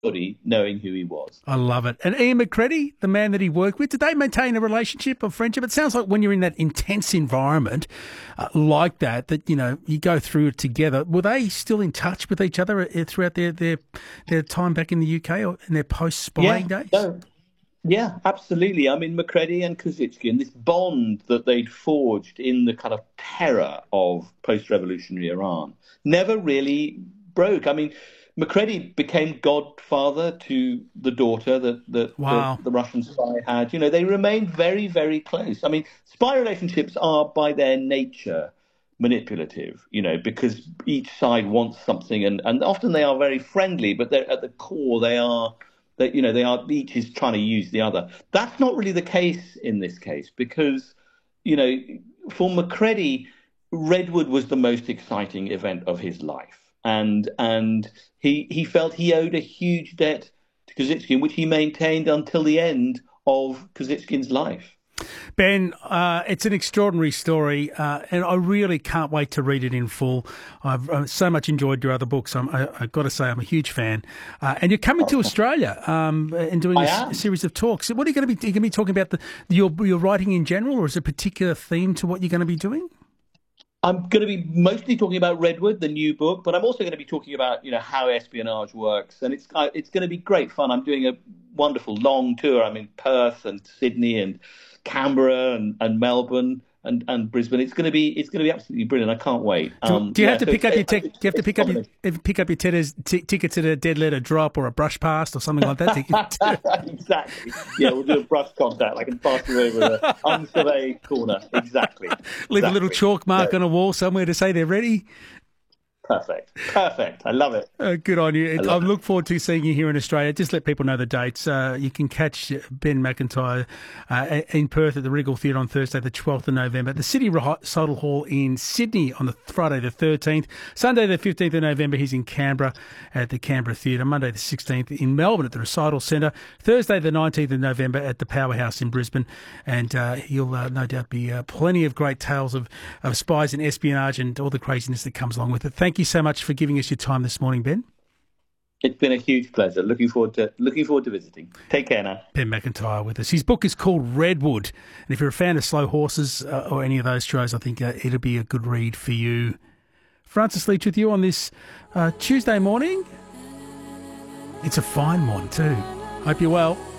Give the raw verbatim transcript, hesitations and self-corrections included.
anybody knowing who he was. I love it. And Ian McCready, the man that he worked with, did they maintain a relationship of friendship? It sounds like when you're in that intense environment uh, like that, that, you know, you go through it together. Were they still in touch with each other uh, throughout their, their, their time back in the U K or in their post-spying Yeah, days? no, yeah, absolutely. I mean, McCready and Kozycki, this bond that they'd forged in the kind of terror of post-revolutionary Iran, never really broke. I mean, McCready became godfather to the daughter that, that, that Wow. the Russian spy had. You know, they remained very, very close. I mean, spy relationships are by their nature manipulative, you know, because each side wants something, and, and often they are very friendly, but they're at the core they are that, you know, they are each is trying to use the other. That's not really the case in this case because, you know, for McCready, Redwood was the most exciting event of his life. And and he he felt he owed a huge debt to Kozycki, which he maintained until the end of Kozycki's life. Ben, uh, it's an extraordinary story, uh, and I really can't wait to read it in full. I've uh, so much enjoyed your other books. I'm, I, I've got to say I'm a huge fan. Uh, and you're coming to Australia um, and doing a, a series of talks. What are you going to be? Are you going to be talking about the, your, your writing in general, or is there a particular theme to what you're going to be doing? I'm going to be mostly talking about Redwood, the new book, but I'm also going to be talking about, you know, how espionage works, and it's uh, it's going to be great fun. I'm doing a wonderful long tour. I'm in Perth and Sydney and Canberra and, and Melbourne and, and Brisbane. It's going to be it's going to be absolutely brilliant. I can't wait. Um, do, do you yeah, have to so pick up your te- it, do you have to pick up your pick up your tickets, t- tickets at a dead letter drop or a brush past or something like that? Exactly. Yeah, we'll do a brush contact. I can pass you over the unsurveyed corner. Exactly. Leave exactly. a little chalk mark no. on a wall somewhere to say they're ready. Perfect. Perfect. I love it. Uh, good on you. I, I it. look forward to seeing you here in Australia. Just let people know the dates. Uh, you can catch Ben McIntyre uh, in Perth at the Regal Theatre on Thursday, the twelfth of November. The City Recital Hall in Sydney on the Friday, the thirteenth. Sunday, the fifteenth of November, he's in Canberra at the Canberra Theatre. Monday, the sixteenth, in Melbourne at the Recital Centre. Thursday, the nineteenth of November, at the Powerhouse in Brisbane. And uh, he'll uh, no doubt be uh, plenty of great tales of, of spies and espionage and all the craziness that comes along with it. Thank you so much for giving us your time this morning, Ben. It's been a huge pleasure. Looking forward to looking forward to visiting. Take care now. Ben McIntyre with us. His book is called Redwood, and if you're a fan of Slow Horses uh, or any of those shows, I think uh, it'll be a good read for you. Francis Leach with you on this uh, Tuesday morning. It's a fine one too. Hope you're well.